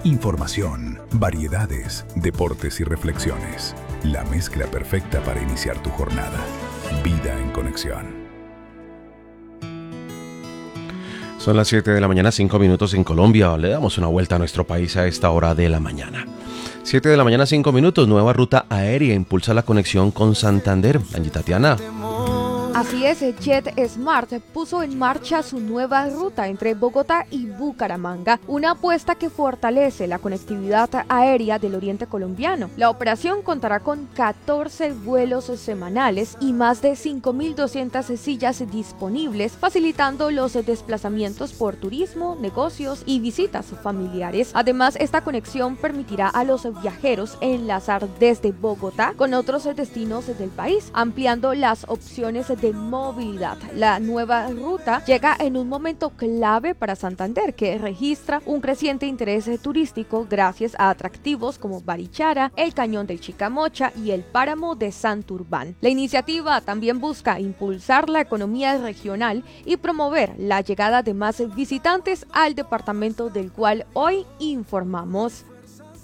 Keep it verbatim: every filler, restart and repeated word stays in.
Información, variedades, deportes y reflexiones. La mezcla perfecta para iniciar tu jornada. Vida en Conexión. Son las siete de la mañana, cinco minutos en Colombia. Le damos una vuelta a nuestro país a esta hora de la mañana. siete de la mañana, cinco minutos. Nueva ruta aérea impulsa la conexión con Santander. Angie Tatiana. Así es, JetSmart puso en marcha su nueva ruta entre Bogotá y Bucaramanga, una apuesta que fortalece la conectividad aérea del oriente colombiano. La operación contará con catorce vuelos semanales y más de cinco mil doscientas sillas disponibles, facilitando los desplazamientos por turismo, negocios y visitas familiares. Además, esta conexión permitirá a los viajeros enlazar desde Bogotá con otros destinos del país, ampliando las opciones de movilidad. La nueva ruta llega en un momento clave para Santander, que registra un creciente interés turístico gracias a atractivos como Barichara, el Cañón del Chicamocha y el Páramo de Santurbán. La iniciativa también busca impulsar la economía regional y promover la llegada de más visitantes al departamento del cual hoy informamos.